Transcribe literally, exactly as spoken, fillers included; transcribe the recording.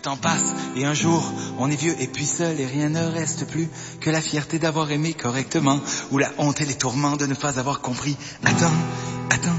temps passe et un jour on est vieux et puis seul et rien ne reste plus que la fierté d'avoir aimé correctement ou la honte et les tourments de ne pas avoir compris. Attends, attends,